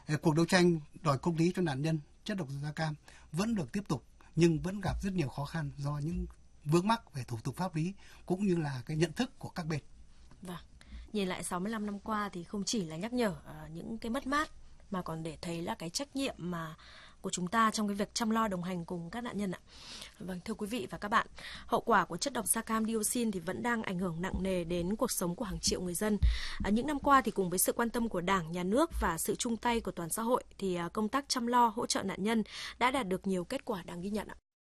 Cuộc đấu tranh đòi công lý cho nạn nhân chất độc da cam vẫn được tiếp tục, nhưng vẫn gặp rất nhiều khó khăn do những vướng mắc về thủ tục pháp lý cũng như là cái nhận thức của các bên. Vâng, nhìn lại 65 năm qua thì không chỉ là nhắc nhở những cái mất mát mà còn để thấy là cái trách nhiệm mà của chúng ta trong cái việc chăm lo đồng hành cùng các nạn nhân ạ. Vâng, thưa quý vị và các bạn, hậu quả của chất độc da cam dioxin thì vẫn đang ảnh hưởng nặng nề đến cuộc sống của hàng triệu người dân. Những năm qua thì cùng với sự quan tâm của Đảng, Nhà nước và sự chung tay của toàn xã hội thì công tác chăm lo hỗ trợ nạn nhân đã đạt được nhiều kết quả đáng ghi nhận ạ.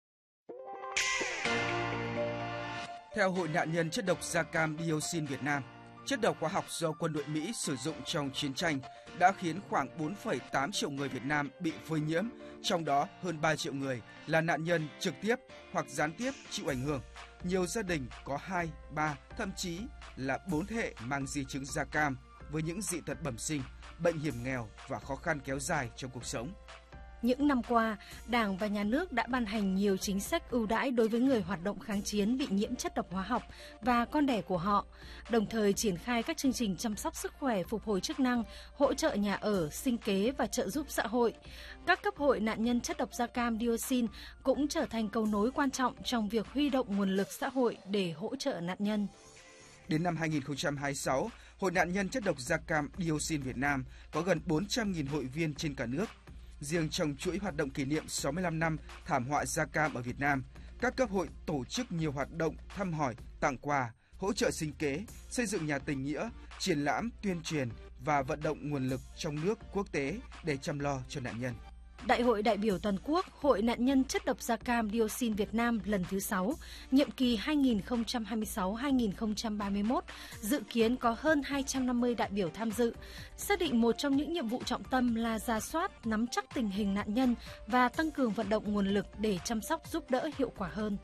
Theo Hội nạn nhân chất độc da cam dioxin Việt Nam, chất độc hóa học do quân đội Mỹ sử dụng trong chiến tranh đã khiến khoảng 4,8 triệu người Việt Nam bị phơi nhiễm, trong đó hơn 3 triệu người là nạn nhân trực tiếp hoặc gián tiếp chịu ảnh hưởng. Nhiều gia đình có 2, 3, thậm chí là 4 thế hệ mang di chứng da cam với những dị tật bẩm sinh, bệnh hiểm nghèo và khó khăn kéo dài trong cuộc sống. Những năm qua, Đảng và Nhà nước đã ban hành nhiều chính sách ưu đãi đối với người hoạt động kháng chiến bị nhiễm chất độc hóa học và con đẻ của họ, đồng thời triển khai các chương trình chăm sóc sức khỏe, phục hồi chức năng, hỗ trợ nhà ở, sinh kế và trợ giúp xã hội. Các cấp hội nạn nhân chất độc da cam dioxin cũng trở thành cầu nối quan trọng trong việc huy động nguồn lực xã hội để hỗ trợ nạn nhân. Đến năm 2026, Hội nạn nhân chất độc da cam dioxin Việt Nam có gần 400.000 hội viên trên cả nước. Riêng trong chuỗi hoạt động kỷ niệm 65 năm thảm họa da cam ở Việt Nam, các cấp hội tổ chức nhiều hoạt động thăm hỏi, tặng quà, hỗ trợ sinh kế, xây dựng nhà tình nghĩa, triển lãm, tuyên truyền và vận động nguồn lực trong nước, quốc tế để chăm lo cho nạn nhân. Đại hội đại biểu toàn quốc Hội nạn nhân chất độc da cam dioxin Việt Nam lần thứ 6, nhiệm kỳ 2026-2031, dự kiến có hơn 250 đại biểu tham dự, xác định một trong những nhiệm vụ trọng tâm là rà soát, nắm chắc tình hình nạn nhân và tăng cường vận động nguồn lực để chăm sóc giúp đỡ hiệu quả hơn.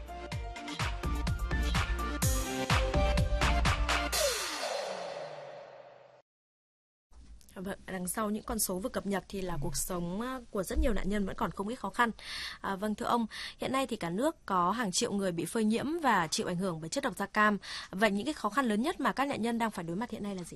Vâng, đằng sau những con số vừa cập nhật thì là cuộc sống của rất nhiều nạn nhân vẫn còn không ít khó khăn. Vâng, thưa ông, hiện nay thì cả nước có hàng triệu người bị phơi nhiễm và chịu ảnh hưởng bởi chất độc da cam. Vậy những cái khó khăn lớn nhất mà các nạn nhân đang phải đối mặt hiện nay là gì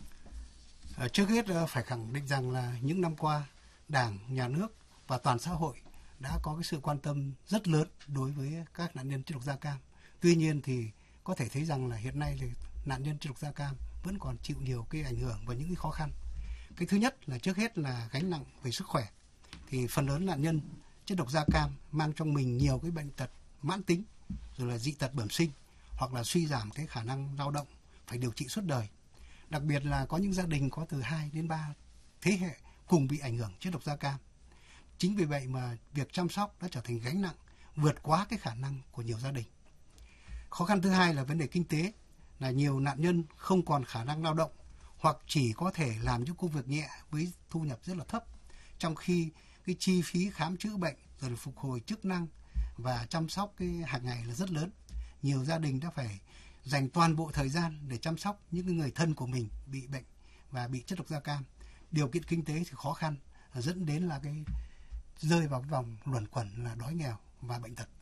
ạ? Trước hết phải khẳng định rằng là những năm qua, Đảng, Nhà nước và toàn xã hội đã có cái sự quan tâm rất lớn đối với các nạn nhân chất độc da cam. Tuy nhiên thì có thể thấy rằng là hiện nay thì nạn nhân chất độc da cam vẫn còn chịu nhiều cái ảnh hưởng và những cái khó khăn. Cái thứ nhất là trước hết là gánh nặng về sức khỏe. Thì phần lớn nạn nhân chất độc da cam mang trong mình nhiều cái bệnh tật mãn tính, rồi là dị tật bẩm sinh hoặc là suy giảm cái khả năng lao động, phải điều trị suốt đời. Đặc biệt là có những gia đình có từ 2 đến 3 thế hệ cùng bị ảnh hưởng chất độc da cam. Chính vì vậy mà việc chăm sóc đã trở thành gánh nặng vượt quá cái khả năng của nhiều gia đình. Khó khăn thứ hai là vấn đề kinh tế, là nhiều nạn nhân không còn khả năng lao động hoặc chỉ có thể làm những công việc nhẹ với thu nhập rất là thấp, trong khi cái chi phí khám chữa bệnh rồi là phục hồi chức năng và chăm sóc cái hàng ngày là rất lớn. Nhiều gia đình đã phải dành toàn bộ thời gian để chăm sóc những người thân của mình bị bệnh và bị chất độc da cam. Điều kiện kinh tế thì khó khăn, dẫn đến là cái rơi vào cái vòng luẩn quẩn là đói nghèo và bệnh tật.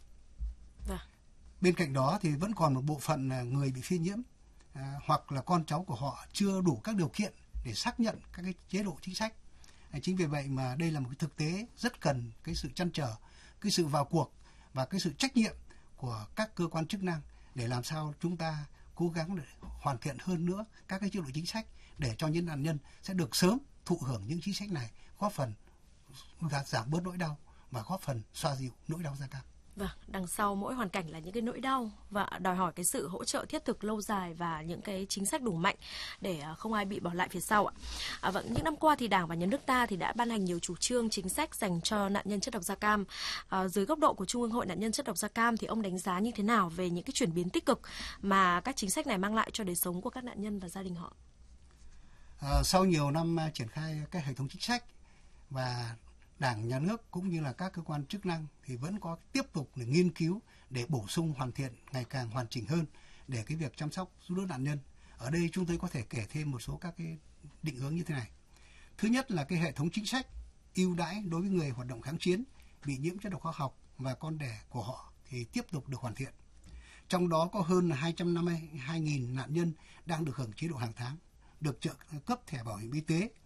Bên cạnh đó thì vẫn còn một bộ phận người bị phơi nhiễm hoặc là con cháu của họ chưa đủ các điều kiện để xác nhận các cái chế độ chính sách. Chính vì vậy mà đây là một cái thực tế rất cần cái sự trăn trở, cái sự vào cuộc và cái sự trách nhiệm của các cơ quan chức năng để làm sao chúng ta cố gắng để hoàn thiện hơn nữa các cái chế độ chính sách để cho những nạn nhân sẽ được sớm thụ hưởng những chính sách này, góp phần giảm bớt nỗi đau và góp phần xoa dịu nỗi đau da cam. Vâng, đằng sau mỗi hoàn cảnh là những cái nỗi đau và đòi hỏi cái sự hỗ trợ thiết thực lâu dài và những cái chính sách đủ mạnh để không ai bị bỏ lại phía sau ạ. Vâng, những năm qua thì Đảng và Nhà nước ta thì đã ban hành nhiều chủ trương chính sách dành cho nạn nhân chất độc da cam. Dưới góc độ của Trung ương Hội nạn nhân chất độc da cam thì ông đánh giá như thế nào về những cái chuyển biến tích cực mà các chính sách này mang lại cho đời sống của các nạn nhân và gia đình họ? Sau nhiều năm triển khai các hệ thống chính sách và Đảng, Nhà nước cũng như là các cơ quan chức năng thì vẫn có tiếp tục để nghiên cứu để bổ sung hoàn thiện ngày càng hoàn chỉnh hơn để cái việc chăm sóc giúp đỡ nạn nhân. Ở đây chúng tôi có thể kể thêm một số các cái định hướng như thế này. Thứ nhất là cái hệ thống chính sách ưu đãi đối với người hoạt động kháng chiến bị nhiễm chất độc hóa học và con đẻ của họ thì tiếp tục được hoàn thiện. Trong đó có hơn 252.000 nạn nhân đang được hưởng chế độ hàng tháng, được trợ cấp thẻ bảo hiểm y tế